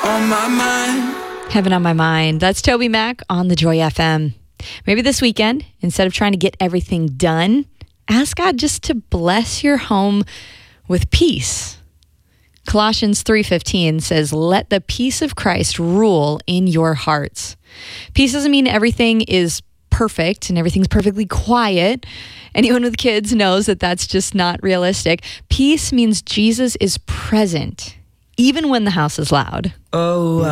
on my mind. Heaven on My Mind. That's Toby Mac on the Joy FM. Maybe this weekend, instead of trying to get everything done, ask God just to bless your home with peace. Colossians 3:15 says, "Let the peace of Christ rule in your hearts." Peace doesn't mean everything is perfect and everything's perfectly quiet. Anyone with kids knows that that's just not realistic. Peace means Jesus is present, even when the house is loud. Oh,